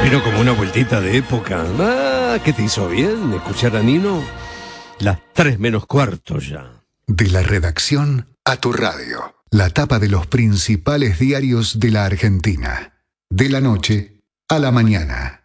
Vino como una vueltita de época. ¿Qué te hizo bien escuchar a Nino? Las 3 menos cuarto ya. De la redacción a tu radio. La tapa de los principales diarios de la Argentina. De la noche a la mañana.